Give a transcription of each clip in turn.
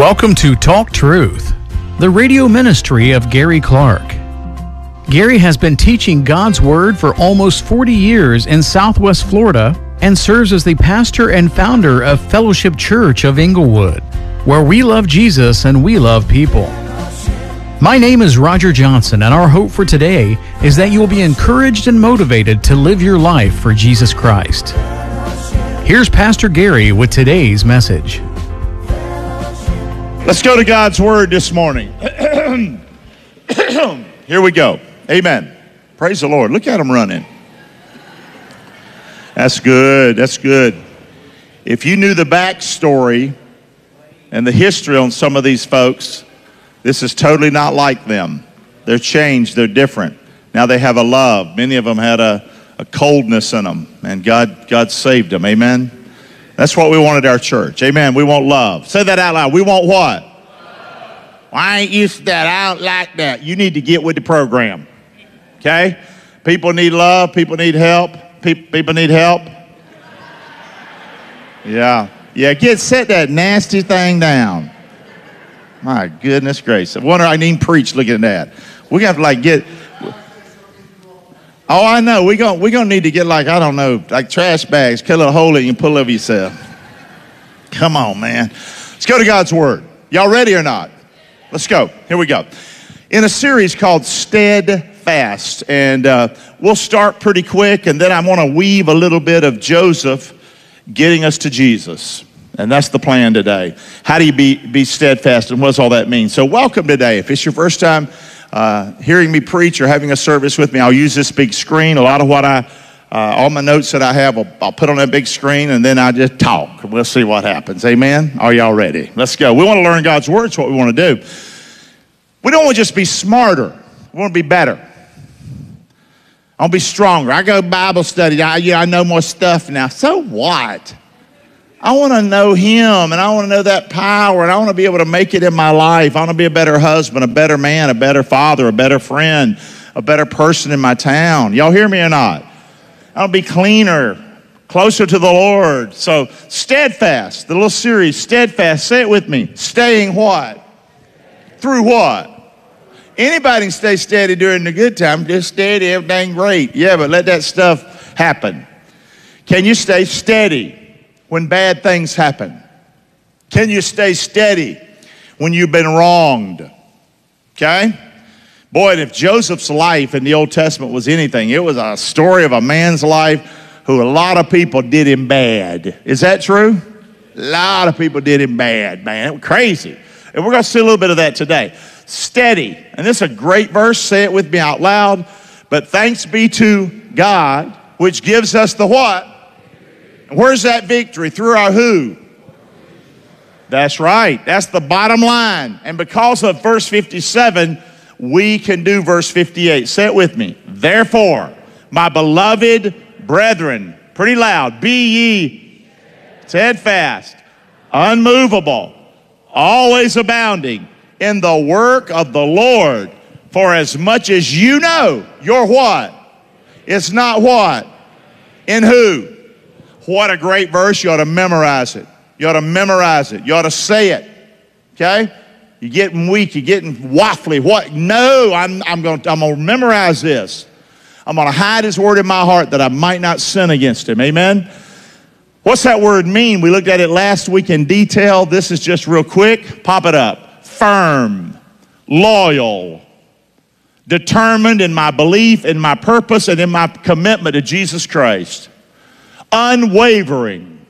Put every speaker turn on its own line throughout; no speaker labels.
Welcome to Talk Truth, the radio ministry of Gary Clark. Gary has been teaching God's Word for almost 40 years in Southwest Florida and serves as the pastor and founder of Fellowship Church of Inglewood, where we love Jesus and we love people. My name is Roger Johnson, and our hope for today is that you will be encouraged and motivated to live your life for Jesus Christ. Here's Pastor Gary with today's message.
Let's go to God's Word this morning. Here we go. Amen. Praise the Lord. Look at them running. That's good. That's good. If you knew the backstory and the history on some of these folks, this is totally not like them. They're changed. They're different. Now they have a love. Many of them had a coldness in them, and God saved them. Amen. That's what we wanted our church. Amen. We want love. Say that out loud. We want what? Love. Well, I ain't used to that. I don't like that. You need to get with the program. Okay? People need love. People need help. People need help. Yeah. Set that nasty thing down. My goodness gracious. I wonder I didn't preach looking at that. We have to get... Oh, I know. We're gonna need to get like trash bags, cut a little hole in it and pull over yourself. Come on, man. Let's go to God's Word. Y'all ready or not? Let's go. Here we go. In a series called Steadfast, and we'll start pretty quick, and then I want to weave a little bit of Joseph getting us to Jesus. And that's the plan today. How do you be steadfast, and what does all that mean? So welcome today. If it's your first time hearing me preach or having a service with me, I'll use this big screen. A lot of what all my notes that I have, I'll put on that big screen, and then I just talk. We'll see what happens. Amen? Are y'all ready? Let's go. We want to learn God's Word. It's what we want to do. We don't want to just be smarter. We want to be better. I want to be stronger. I go to Bible study. I know more stuff now. So what? I want to know Him, and I want to know that power, and I want to be able to make it in my life. I want to be a better husband, a better man, a better father, a better friend, a better person in my town. Y'all hear me or not? I want to be cleaner, closer to the Lord. So steadfast, the little series, steadfast. Say it with me. Staying what? Through what? Anybody can stay steady during the good time. Just steady, everything great. Yeah, but let that stuff happen. Can you stay steady when bad things happen? Can you stay steady when you've been wronged? Okay? Boy, and if Joseph's life in the Old Testament was anything, it was a story of a man's life who a lot of people did him bad. Is that true? A lot of people did him bad, man. It was crazy. And we're going to see a little bit of that today. Steady. And this is a great verse. Say it with me out loud. But thanks be to God, which gives us the what? Where's that victory? Through our who? That's right. That's the bottom line. And because of verse 57, we can do verse 58. Say it with me. Therefore, my beloved brethren, pretty loud, be ye steadfast, unmovable, always abounding in the work of the Lord. For as much as you know, you're what? It's not what? In who? What a great verse. You ought to memorize it. You ought to memorize it. You ought to say it. Okay? You're getting weak. You're getting waffly. What? No, I'm going to memorize this. I'm going to hide His Word in my heart that I might not sin against Him. Amen? What's that word mean? We looked at it last week in detail. This is just real quick. Pop it up. Firm. Loyal. Determined in my belief, in my purpose, and in my commitment to Jesus Christ. Unwavering,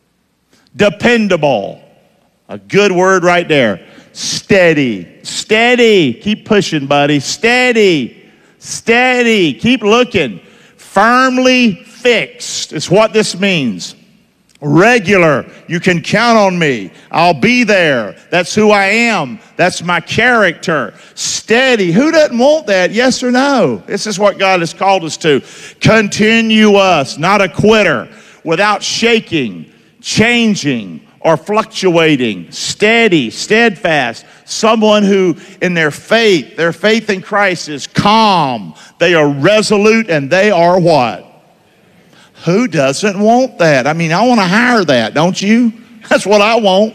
dependable, a good word right there. Steady, steady, keep pushing, buddy. Steady, steady, keep looking. Firmly fixed is what this means. Regular, you can count on me. I'll be there. That's who I am. That's my character. Steady, who doesn't want that? Yes or no? This is what God has called us to. Continuous, not a quitter, without shaking, changing, or fluctuating. Steady, steadfast, someone who in their faith in Christ is calm. They are resolute, and they are what? Who doesn't want that? I mean, I want to hire that, don't you? That's what I want.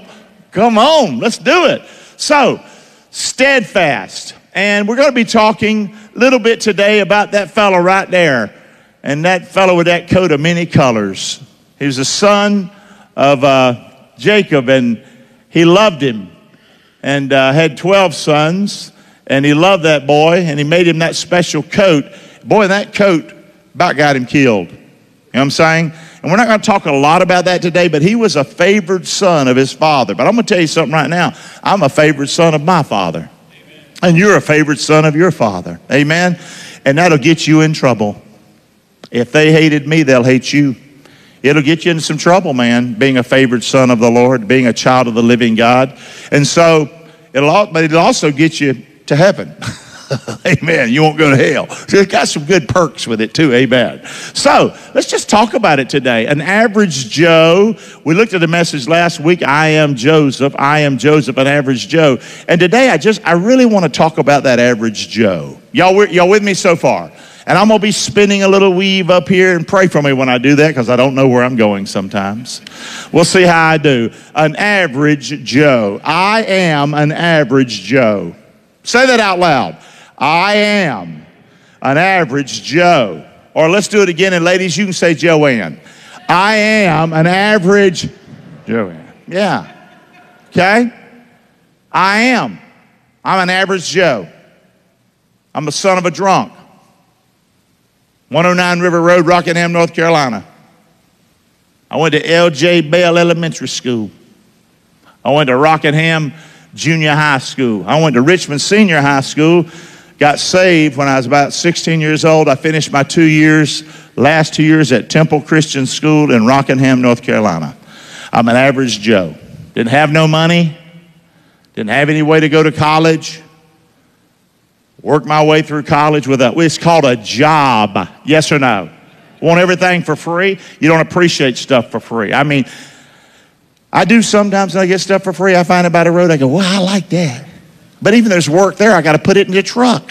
Come on, let's do it. So, steadfast. And we're going to be talking a little bit today about that fellow right there. And that fellow with that coat of many colors. He was the son of Jacob, and he loved him. And had 12 sons. And he loved that boy, and he made him that special coat. Boy, that coat about got him killed. You know what I'm saying? And we're not going to talk a lot about that today, but he was a favored son of his father. But I'm going to tell you something right now. I'm a favored son of my father. Amen. And you're a favored son of your father. Amen? And that'll get you in trouble. If they hated me, they'll hate you. It'll get you into some trouble, man, being a favored son of the Lord, being a child of the living God. And so, it'll also get you to heaven. Amen. You won't go to hell. So it's got some good perks with it too. Amen. So let's just talk about it today. An average Joe. We looked at the message last week. I am Joseph. I am Joseph, an average Joe. And today I really want to talk about that average Joe. Y'all with me so far? And I'm going to be spinning a little weave up here, and pray for me when I do that because I don't know where I'm going sometimes. We'll see how I do. An average Joe. I am an average Joe. Say that out loud. I am an average Joe. Or let's do it again, and ladies, you can say Joanne. I am an average Joanne. Yeah. Okay? I am. I'm an average Joe. I'm the son of a drunk. 109 River Road, Rockingham, North Carolina. I went to L.J. Bell Elementary School. I went to Rockingham Junior High School. I went to Richmond Senior High School. Got saved when I was about 16 years old. I finished my last 2 years at Temple Christian School in Rockingham, North Carolina. I'm an average Joe. Didn't have no money. Didn't have any way to go to college. Worked my way through college with it's called a job. Yes or no? Want everything for free? You don't appreciate stuff for free. I mean, I do sometimes when I get stuff for free. I find it by the road. I go, well, I like that. But even there's work there, I got to put it in the truck.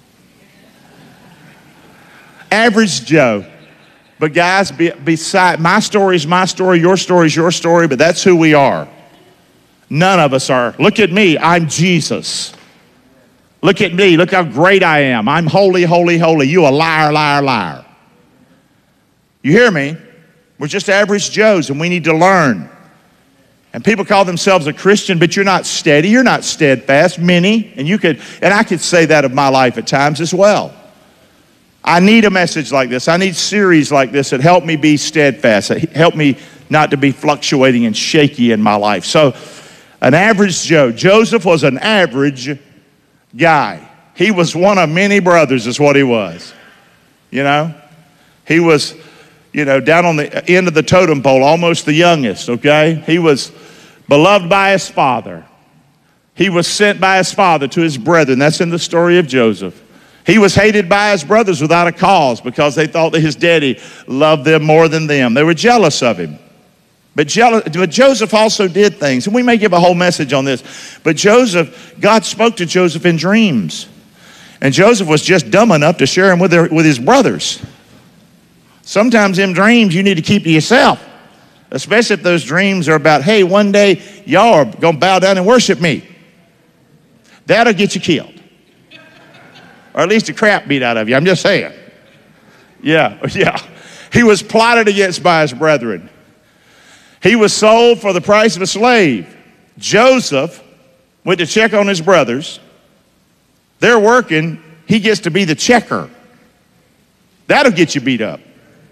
Average Joe. But guys, beside my story is my story, your story is your story, but that's who we are. None of us are. Look at me, I'm Jesus. Look at me, look how great I am. I'm holy, holy, holy. You a liar, liar, liar. You hear me? We're just average Joes, and we need to learn. And people call themselves a Christian, but you're not steady, you're not steadfast. Many, and I could say that of my life at times as well. I need a message like this. I need series like this that help me be steadfast, that help me not to be fluctuating and shaky in my life. So, an average Joe. Joseph was an average guy. He was one of many brothers is what he was. You know? He was, down on the end of the totem pole, almost the youngest, okay? He was beloved by his father. He was sent by his father to his brethren. That's in the story of Joseph. He was hated by his brothers without a cause because they thought that his daddy loved them more than them. They were jealous of him. But Joseph also did things, and we may give a whole message on this, but God spoke to Joseph in dreams. And Joseph was just dumb enough to share them with his brothers. Sometimes in dreams you need to keep to yourself, especially if those dreams are about, hey, one day y'all are going to bow down and worship me. That'll get you killed. Or at least the crap beat out of you, I'm just saying. Yeah. He was plotted against by his brethren. He was sold for the price of a slave. Joseph went to check on his brothers. They're working. He gets to be the checker. That'll get you beat up.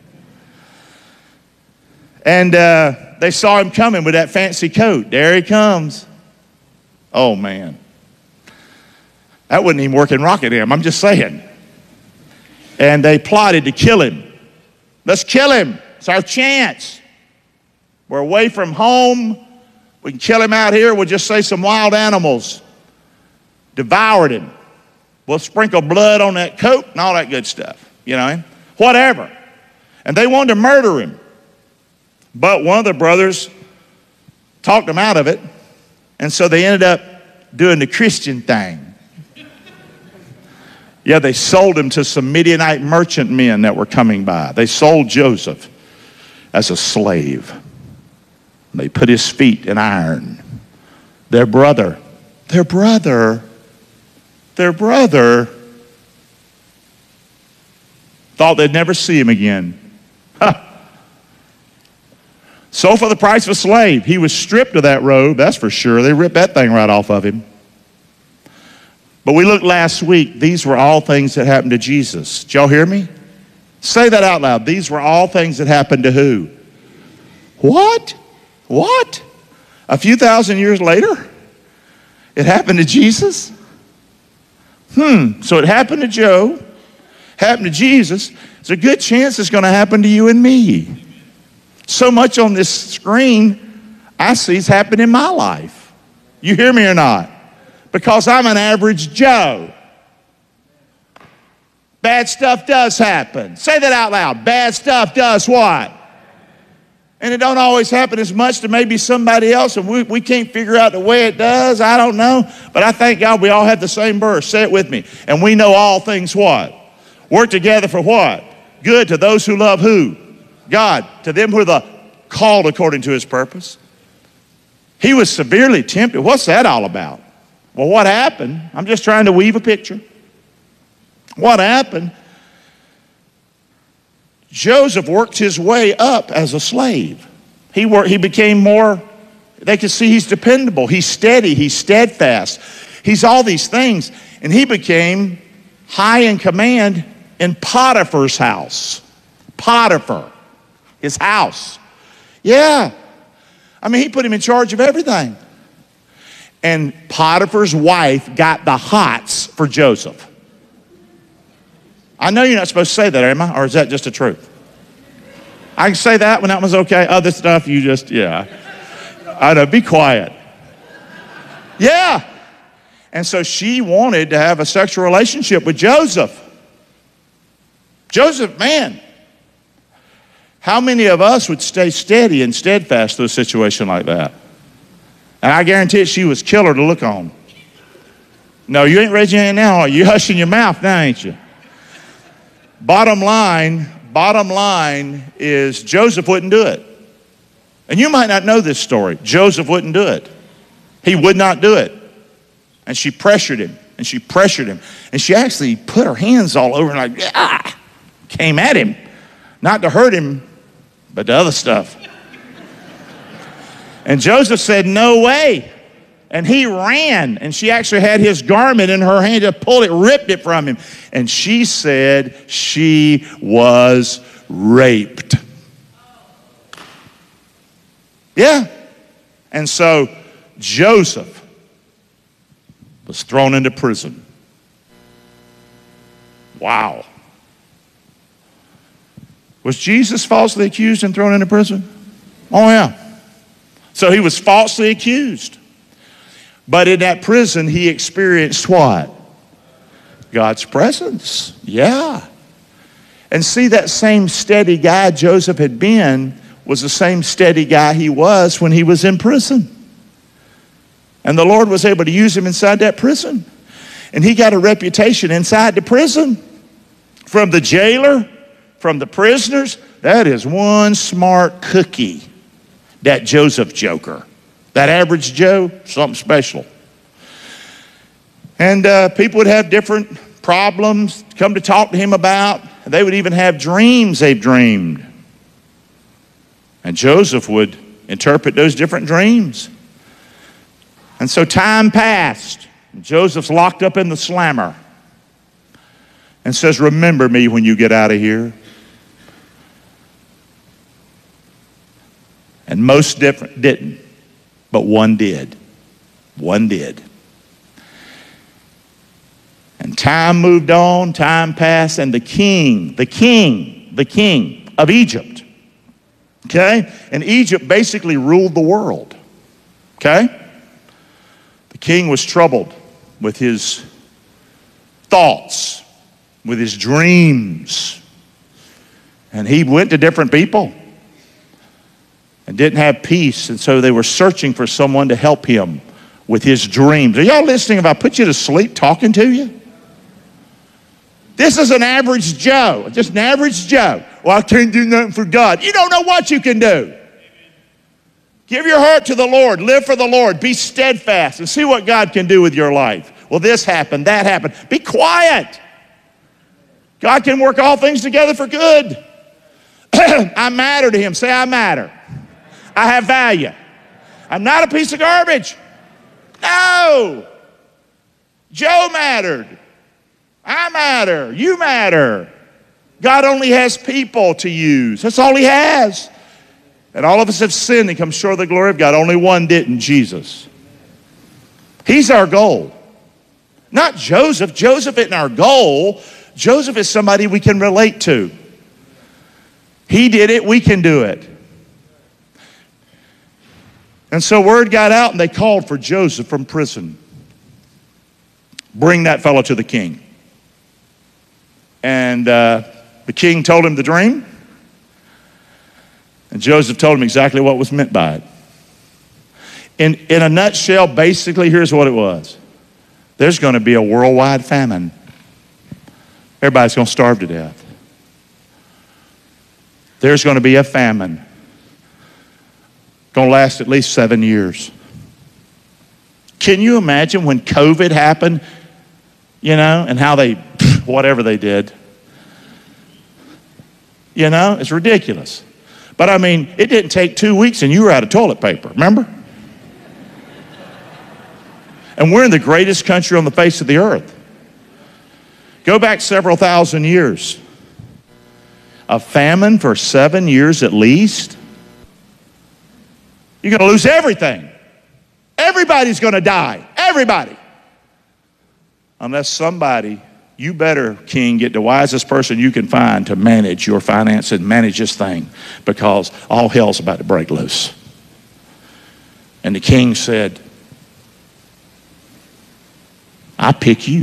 And they saw him coming with that fancy coat. There he comes. Oh, man. That wouldn't even work in Rockingham. I'm just saying. And they plotted to kill him. Let's kill him. It's our chance. We're away from home. We can kill him out here. We'll just say some wild animals devoured him. We'll sprinkle blood on that coat and all that good stuff. Whatever. And they wanted to murder him. But one of the brothers talked him out of it. And so they ended up doing the Christian thing. Yeah, they sold him to some Midianite merchant men that were coming by. They sold Joseph as a slave. They put his feet in iron. Their brother thought they'd never see him again. So for the price of a slave, he was stripped of that robe, that's for sure. They ripped that thing right off of him. But we looked last week, these were all things that happened to Jesus. Did y'all hear me? Say that out loud. These were all things that happened to who? What? What? A few thousand years later? It happened to Jesus? So it happened to Joe, happened to Jesus. There's a good chance it's going to happen to you and me. So much on this screen I see is happening in my life. You hear me or not? Because I'm an average Joe. Bad stuff does happen. Say that out loud. Bad stuff does what? And it don't always happen as much to maybe somebody else, and we can't figure out the way it does. I don't know. But I thank God we all have the same verse. Say it with me. And we know all things what? Work together for what? Good to those who love who? God. To them who are the called according to his purpose. He was severely tempted. What's that all about? Well, what happened? I'm just trying to weave a picture. What happened? Joseph worked his way up as a slave. He became more, they could see he's dependable, he's steady, he's steadfast. He's all these things. And he became high in command in Potiphar's house. Potiphar, his house. Yeah. I mean, he put him in charge of everything. And Potiphar's wife got the hots for Joseph. I know you're not supposed to say that, am I? Or is that just the truth? I can say that when that was okay. Other stuff, you just, yeah. I know, be quiet. Yeah. And so she wanted to have a sexual relationship with Joseph. Joseph, man. How many of us would stay steady and steadfast through a situation like that? And I guarantee it, she was killer to look on. No, you ain't raising your hand now, are you? Hushing your mouth now, ain't you? Bottom line is Joseph wouldn't do it. And you might not know this story. Joseph wouldn't do it. He would not do it. And she pressured him, and she pressured him. And she actually put her hands all over him like, came at him. Not to hurt him, but the other stuff. And Joseph said, no way. And he ran, and she actually had his garment in her hand, just pulled it, ripped it from him. And she said she was raped. Yeah. And so Joseph was thrown into prison. Wow. Was Jesus falsely accused and thrown into prison? Oh, yeah. So he was falsely accused. But in that prison, he experienced what? God's presence. Yeah. And see, that same steady guy Joseph had been was the same steady guy he was when he was in prison. And the Lord was able to use him inside that prison. And he got a reputation inside the prison. From the jailer, from the prisoners. That is one smart cookie, that Joseph joker. That average Joe, something special. And people would have different problems come to talk to him about. They would even have dreams they've dreamed. And Joseph would interpret those different dreams. And so time passed. Joseph's locked up in the slammer and says, remember me when you get out of here. And most different didn't, but one did. One did. And time moved on, time passed, and the king of Egypt, okay? And Egypt basically ruled the world, okay? The king was troubled with his thoughts, with his dreams. And he went to different people and didn't have peace. And so they were searching for someone to help him with his dreams. Are y'all listening if I put you to sleep talking to you? This is an average Joe, just an average Joe. Well, I can't do nothing for God. You don't know what you can do. Give your heart to the Lord. Live for the Lord. Be steadfast and see what God can do with your life. Well, this happened, that happened. Be quiet. God can work all things together for good. I matter to him. Say, I matter. I have value. I'm not a piece of garbage. No. Joe mattered. I matter. You matter. God only has people to use. That's all he has. And all of us have sinned and come short of the glory of God. Only one didn't, Jesus. He's our goal. Not Joseph. Joseph isn't our goal. Joseph is somebody we can relate to. He did it, we can do it. And so word got out and they called for Joseph from prison. Bring that fellow to the king. And the king told him the dream. And Joseph told him exactly what was meant by it. In a nutshell, basically, here's what it was. There's going to be a worldwide famine. Everybody's going to starve to death. There's going to be a famine. Going to last at least 7 years. Can you imagine when COVID happened, and how they, whatever they did? It's ridiculous. But I mean, it didn't take 2 weeks and you were out of toilet paper, remember? And we're in the greatest country on the face of the earth. Go back several thousand years. A famine for 7 years at least. You're going to lose everything. Everybody's going to die. Everybody. Unless somebody, you better, king, get the wisest person you can find to manage your finance and manage this thing, because all hell's about to break loose. And the king said, I pick you.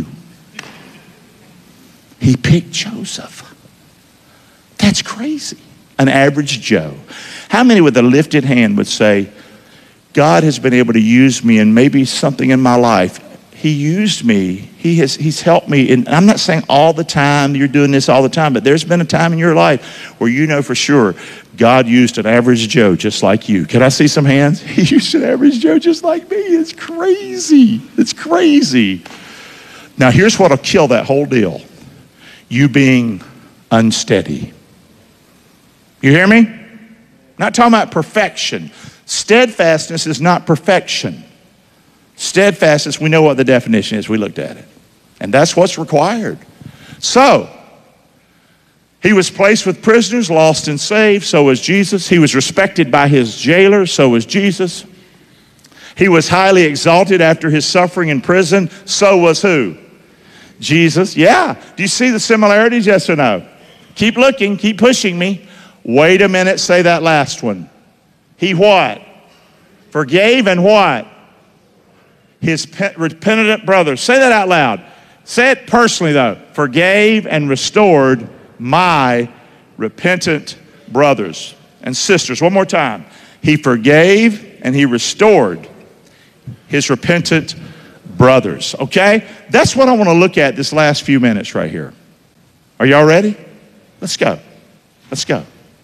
He picked Joseph. That's crazy. An average Joe. How many with a lifted hand would say, God has been able to use me in maybe something in my life? He used me. He's helped me. And I'm not saying all the time you're doing this all the time, but there's been a time in your life where you know for sure God used an average Joe just like you. Can I see some hands? He used an average Joe just like me. It's crazy. It's crazy. Now here's what'll kill that whole deal. You being unsteady. You hear me? Not talking about perfection. Steadfastness is not perfection. Steadfastness, we know what the definition is. We looked at it. And that's what's required. So, he was placed with prisoners, lost and saved. So was Jesus. He was respected by his jailer. So was Jesus. He was highly exalted after his suffering in prison. So was who? Jesus. Yeah. Do you see the similarities? Yes or no? Keep looking. Keep pushing me. Wait a minute. Say that last one. He what? Forgave and what? His repentant brothers. Say that out loud. Say it personally though. Forgave and restored my repentant brothers and sisters. One more time. He forgave and he restored his repentant brothers. Okay? That's what I want to look at this last few minutes right here. Are y'all ready? Let's go. Let's go.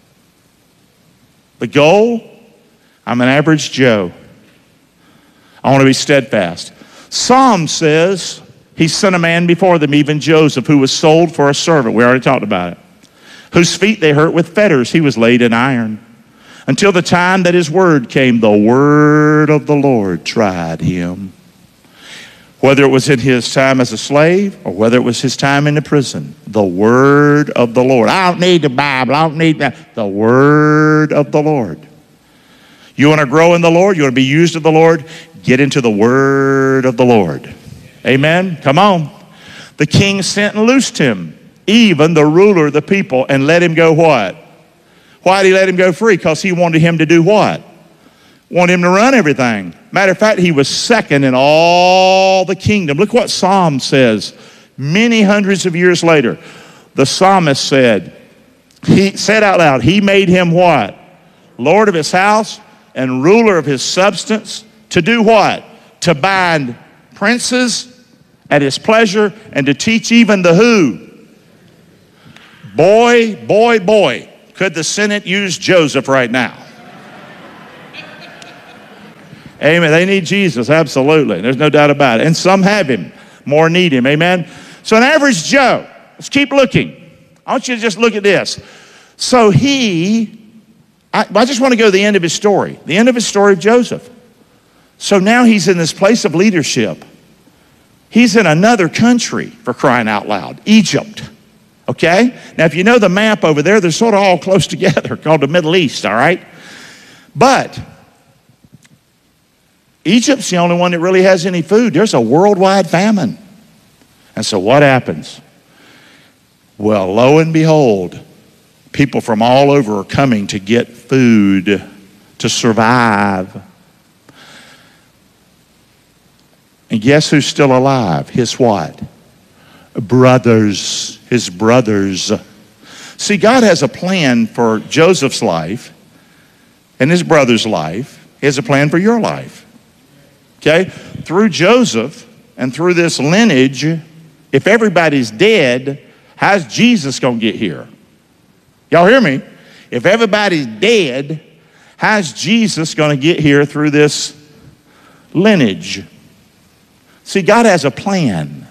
The goal, I'm an average Joe. I want to be steadfast. Psalm says he sent a man before them, even Joseph, who was sold for a servant. We already talked about it. Whose feet they hurt with fetters. He was laid in iron. Until the time that his word came, the word of the Lord tried him. Whether it was in his time as a slave or whether it was his time in the prison, the word of the Lord. I don't need the Bible. I don't need that. The word of the Lord. You want to grow in the Lord? You want to be used of the Lord? Get into the word of the Lord. Amen? Come on. The king sent and loosed him, even the ruler of the people, and let him go what? Why did he let him go free? Because he wanted him to do what? Wanted him to run everything. Matter of fact, he was second in all the kingdom. Look what Psalm says. Many hundreds of years later, the psalmist said, he said out loud, he made him what? Lord of his house and ruler of his substance. To do what? To bind princes at his pleasure and to teach even the who? Boy. Could the Senate use Joseph right now? Amen. They need Jesus, absolutely. There's no doubt about it. And some have him, more need him. Amen. So an average Joe, let's keep looking. I want you to just look at this. So I just want to go to the end of his story. The end of his story of Joseph. So now he's in this place of leadership. He's in another country, for crying out loud, Egypt. Okay? Now, if you know the map over there, they're sort of all close together, called the Middle East, all right? But Egypt's the only one that really has any food. There's a worldwide famine. And so what happens? Well, lo and behold, people from all over are coming to get food to survive. And guess who's still alive? His what? Brothers. His brothers. See, God has a plan for Joseph's life and his brother's life. He has a plan for your life. Okay? Through Joseph and through this lineage, if everybody's dead, how's Jesus going to get here? Y'all hear me? If everybody's dead, how's Jesus going to get here through this lineage? See, God has a plan.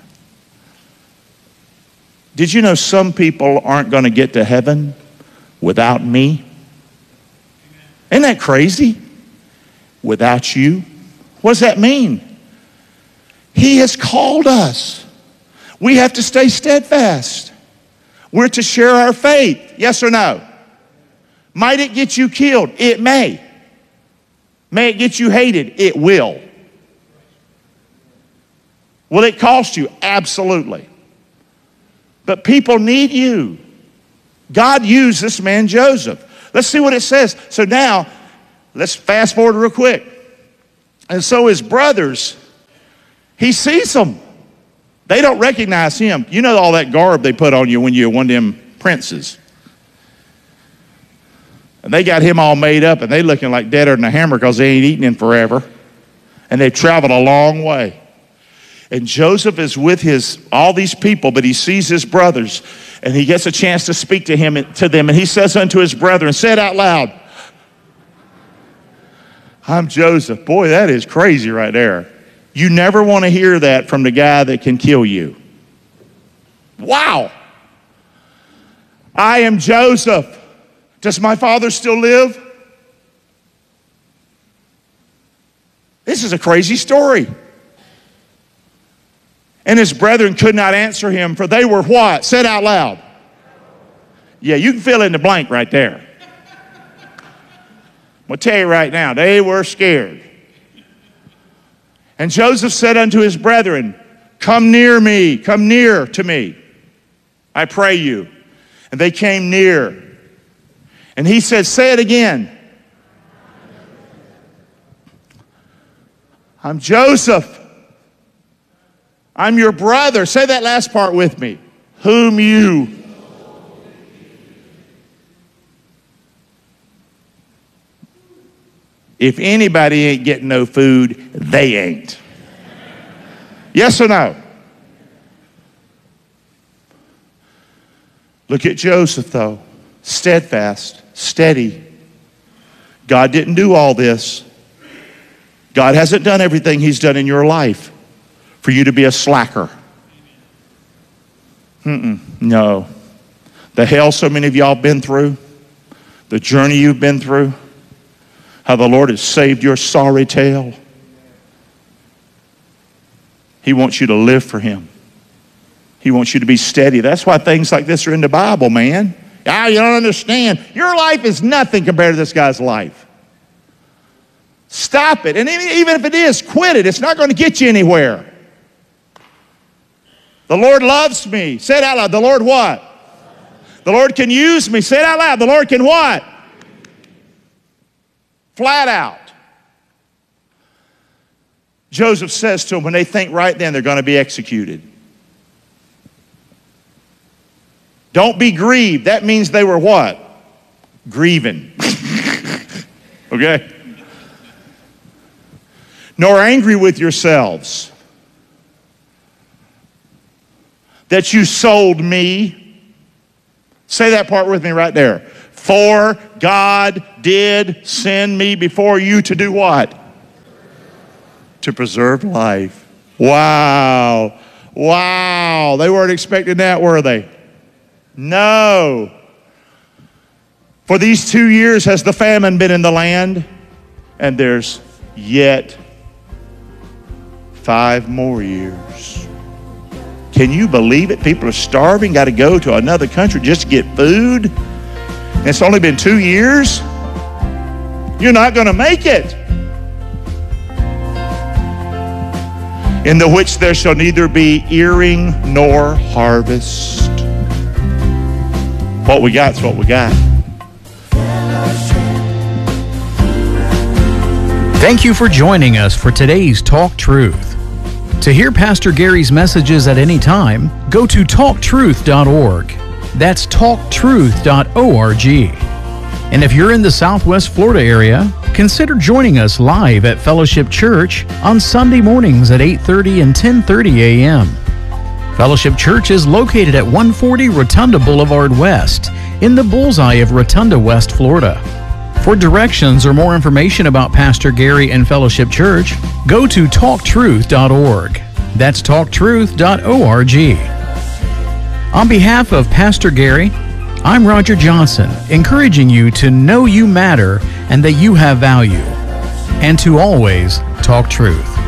Did you know some people aren't going to get to heaven without me? Isn't that crazy? Without you? What does that mean? He has called us. We have to stay steadfast. We're to share our faith. Yes or no? Might it get you killed? It may. May it get you hated? It will. Will it cost you? Absolutely. But people need you. God used this man Joseph. Let's see what it says. So now, let's fast forward real quick. And so his brothers, he sees them. They don't recognize him. You know all that garb they put on you when you're one of them princes. And they got him all made up, and they looking like deader than a hammer because they ain't eaten in forever. And they've traveled a long way. And Joseph is with all these people, but he sees his brothers, and he gets a chance to speak to them, and he says unto his brethren, say it out loud, I'm Joseph. Boy, that is crazy right there. You never want to hear that from the guy that can kill you. Wow. I am Joseph. Does my father still live? This is a crazy story. And his brethren could not answer him, for they were what? Say it out loud. Yeah, you can fill in the blank right there. I'm going to tell you right now, they were scared. And Joseph said unto his brethren, come near me, come near to me, I pray you. And they came near. And he said, say it again. I'm Joseph. I'm your brother. Say that last part with me. Whom you. If anybody ain't getting no food, they ain't. Yes or no? Look at Joseph, though. Steadfast, steady. God didn't do all this. God hasn't done everything he's done in your life for you to be a slacker. No. The hell so many of y'all been through, the journey you've been through, how the Lord has saved your sorry tale. He wants you to live for him. He wants you to be steady. That's why things like this are in the Bible, man. Ah, you don't understand. Your life is nothing compared to this guy's life. Stop it. And even if it is, quit it. It's not going to get you anywhere. The Lord loves me. Say it out loud. The Lord what? The Lord can use me. Say it out loud. The Lord can what? Flat out. Joseph says to them, when they think right then, they're going to be executed. Don't be grieved. That means they were what? Grieving. Okay? Nor angry with yourselves that you sold me. Say that part with me right there. For God did send me before you to do what? to preserve life. Wow. Wow. They weren't expecting that, were they? No. For these 2 years has the famine been in the land, and there's yet 5 more years. Can you believe it? People are starving, got to go to another country just to get food. And it's only been 2 years. You're not going to make it. In the which there shall neither be earing nor harvest. What we got's what we got.
Thank you for joining us for today's Talk Truth. To hear Pastor Gary's messages at any time, go to talktruth.org. That's talktruth.org. And if you're in the Southwest Florida area, consider joining us live at Fellowship Church on Sunday mornings at 8:30 and 10:30 a.m. Fellowship Church is located at 140 Rotunda Boulevard West in the bullseye of Rotunda, West Florida. For directions or more information about Pastor Gary and Fellowship Church, go to talktruth.org. That's talktruth.org. On behalf of Pastor Gary, I'm Roger Johnson, encouraging you to know you matter and that you have value, and to always talk truth.